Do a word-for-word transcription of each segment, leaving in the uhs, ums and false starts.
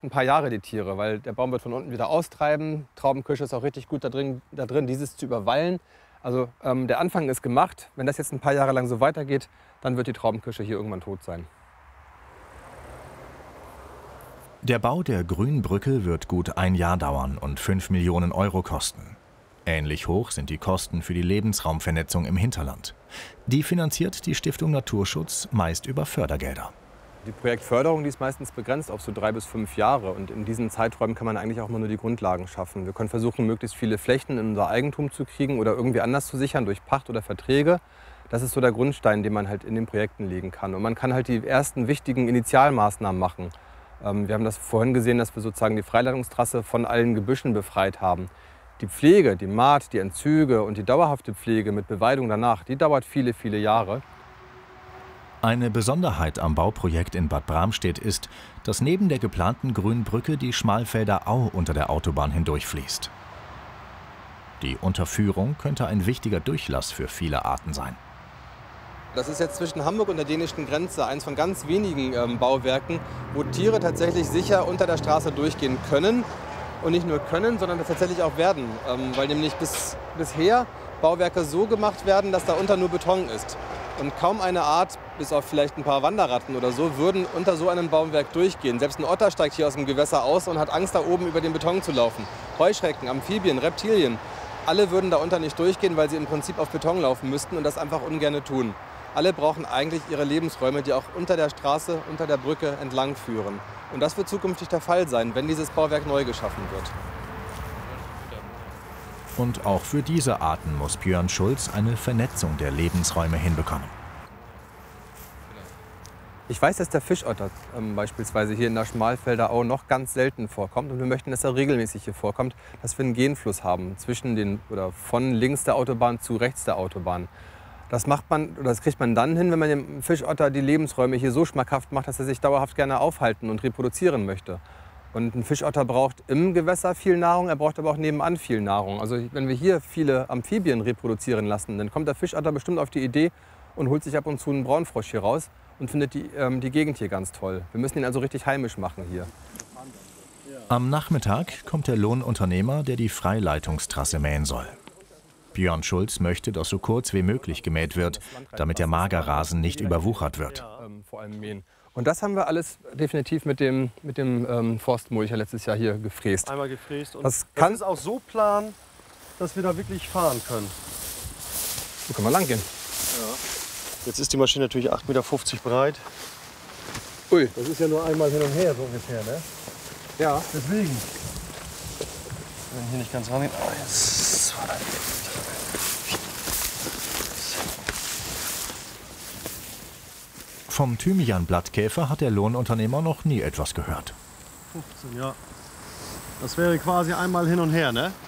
ein paar Jahre, die Tiere, weil der Baum wird von unten wieder austreiben. Traubenkirsche ist auch richtig gut da drin, da drin dieses zu überwallen. Also ähm, der Anfang ist gemacht. Wenn das jetzt ein paar Jahre lang so weitergeht, dann wird die Traubenkirsche hier irgendwann tot sein. Der Bau der Grünbrücke wird gut ein Jahr dauern und fünf Millionen Euro kosten. Ähnlich hoch sind die Kosten für die Lebensraumvernetzung im Hinterland. Die finanziert die Stiftung Naturschutz meist über Fördergelder. Die Projektförderung, die ist meistens begrenzt auf so drei bis fünf Jahre. Und in diesen Zeiträumen kann man eigentlich auch mal nur die Grundlagen schaffen. Wir können versuchen, möglichst viele Flächen in unser Eigentum zu kriegen oder irgendwie anders zu sichern, durch Pacht oder Verträge. Das ist so der Grundstein, den man halt in den Projekten legen kann. Und man kann halt die ersten wichtigen Initialmaßnahmen machen. Wir haben das vorhin gesehen, dass wir sozusagen die Freileitungstrasse von allen Gebüschen befreit haben. Die Pflege, die Maat, die Entzüge und die dauerhafte Pflege mit Beweidung danach, die dauert viele, viele Jahre. Eine Besonderheit am Bauprojekt in Bad Bramstedt ist, dass neben der geplanten Grünbrücke die Schmalfelder Au unter der Autobahn hindurchfließt. Die Unterführung könnte ein wichtiger Durchlass für viele Arten sein. Das ist jetzt zwischen Hamburg und der dänischen Grenze eins von ganz wenigen ähm, Bauwerken, wo Tiere tatsächlich sicher unter der Straße durchgehen können. Und nicht nur können, sondern das tatsächlich auch werden. Ähm, weil nämlich bis, bisher Bauwerke so gemacht werden, dass da unter nur Beton ist. Und kaum eine Art, bis auf vielleicht ein paar Wanderratten oder so, würden unter so einem Bauwerk durchgehen. Selbst ein Otter steigt hier aus dem Gewässer aus und hat Angst, da oben über den Beton zu laufen. Heuschrecken, Amphibien, Reptilien, alle würden da unter nicht durchgehen, weil sie im Prinzip auf Beton laufen müssten und das einfach ungern tun. Alle brauchen eigentlich ihre Lebensräume, die auch unter der Straße, unter der Brücke entlang führen. Und das wird zukünftig der Fall sein, wenn dieses Bauwerk neu geschaffen wird. Und auch für diese Arten muss Björn Schulz eine Vernetzung der Lebensräume hinbekommen. Ich weiß, dass der Fischotter ähm, beispielsweise hier in der Schmalfelder Au noch ganz selten vorkommt. Und wir möchten, dass er regelmäßig hier vorkommt, dass wir einen Genfluss haben zwischen den, oder von links der Autobahn zu rechts der Autobahn. Das macht man, oder das kriegt man dann hin, wenn man dem Fischotter die Lebensräume hier so schmackhaft macht, dass er sich dauerhaft gerne aufhalten und reproduzieren möchte. Und ein Fischotter braucht im Gewässer viel Nahrung, er braucht aber auch nebenan viel Nahrung. Also wenn wir hier viele Amphibien reproduzieren lassen, dann kommt der Fischotter bestimmt auf die Idee und holt sich ab und zu einen Braunfrosch hier raus und findet die, ähm, die Gegend hier ganz toll. Wir müssen ihn also richtig heimisch machen hier. Am Nachmittag kommt der Lohnunternehmer, der die Freileitungstrasse mähen soll. Björn Schulz möchte, dass so kurz wie möglich gemäht wird, damit der Magerrasen nicht überwuchert wird. Vor allem mähen. Und das haben wir alles definitiv mit dem, mit dem ähm, Forstmulcher letztes Jahr hier gefräst. Einmal gefräst und das, kann das ist auch so plan, dass wir da wirklich fahren können. So kann man lang gehen. Ja. Jetzt ist die Maschine natürlich acht Meter fünfzig breit. Ui. Das ist ja nur einmal hin und her so ungefähr, ne? Ja. Deswegen. Wenn hier nicht ganz ran geht. Oh, jetzt war das. Vom Thymian-Blattkäfer hat der Lohnunternehmer noch nie etwas gehört. fünfzehn, ja. Das wäre quasi einmal hin und her, ne?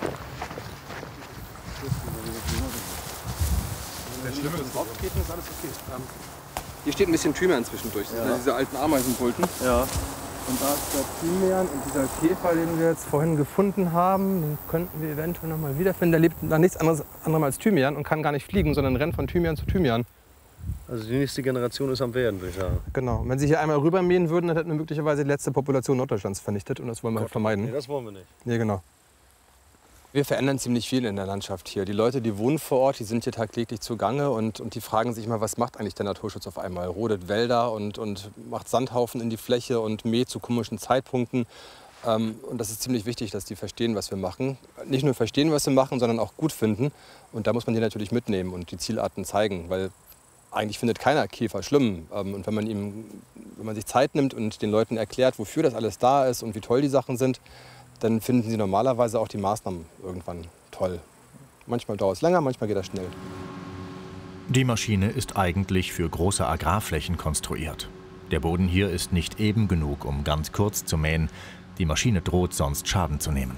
Das Schlimme, wenn es aufgeht, ist alles okay. Hier steht ein bisschen Thymian zwischendurch. Das ja. sind diese alten Ameisenpulten. Ja. Und da ist der Thymian und dieser Käfer, den wir jetzt vorhin gefunden haben, den könnten wir eventuell noch mal wiederfinden. Der lebt nach nichts anderes, anderem als Thymian und kann gar nicht fliegen, sondern rennt von Thymian zu Thymian. Also die nächste Generation ist am Werden, würde ich sagen. Genau. Und wenn Sie hier einmal rübermähen würden, dann hätten wir möglicherweise die letzte Population Norddeutschlands vernichtet. Und das wollen wir halt vermeiden. Nee, das wollen wir nicht. Ja, genau. Wir verändern ziemlich viel in der Landschaft hier. Die Leute, die wohnen vor Ort, die sind hier tagtäglich zugange und, und die fragen sich immer, was macht eigentlich der Naturschutz auf einmal? Rodet Wälder und, und macht Sandhaufen in die Fläche und mäht zu komischen Zeitpunkten. Ähm, und das ist ziemlich wichtig, dass die verstehen, was wir machen. Nicht nur verstehen, was wir machen, sondern auch gut finden. Und da muss man die natürlich mitnehmen und die Zielarten zeigen, weil eigentlich findet keiner Käfer schlimm. Ähm, und wenn man, ihm, wenn man sich Zeit nimmt und den Leuten erklärt, wofür das alles da ist und wie toll die Sachen sind, dann finden sie normalerweise auch die Maßnahmen irgendwann toll. Manchmal dauert es länger, manchmal geht das schnell. Die Maschine ist eigentlich für große Agrarflächen konstruiert. Der Boden hier ist nicht eben genug, um ganz kurz zu mähen. Die Maschine droht sonst Schaden zu nehmen.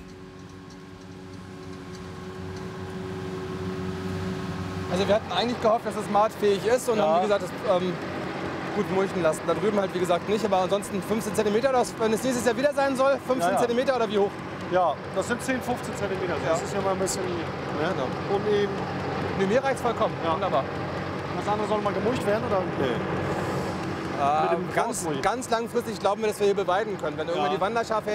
Also wir hatten eigentlich gehofft, dass es maatfähig ist und ja. haben, wie gesagt, das ähm, gut mulchen lassen. Da drüben halt, wie gesagt, nicht, aber ansonsten fünfzehn Zentimeter, oder wenn es nächstes Jahr wieder sein soll, fünfzehn ja, ja. Zentimeter oder wie hoch? Ja, das sind zehn, fünfzehn Zentimeter. Also ja. Das ist ja mal ein bisschen ne? Genau. uneben. Nee, mir reicht's vollkommen. Ja. Wunderbar. Das andere soll mal gemulcht werden, oder? Nee. Äh, Mit dem ganz, Rausmulchen. ganz langfristig glauben wir, dass wir hier beweiden können. Wenn irgendwann Ja. die Wanderschafe